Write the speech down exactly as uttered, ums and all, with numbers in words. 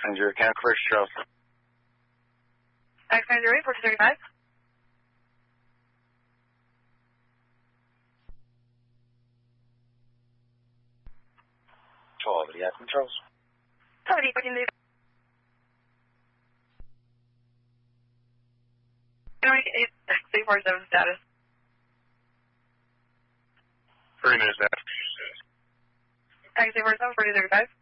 Passenger, Count First Charles. Passenger eight, four two thirty-five. twelve, the Aspen Charles. twelve, fourteen thirty-five. eight, six four seven status. Three minutes after. Taxi four seven, forty thirty-five.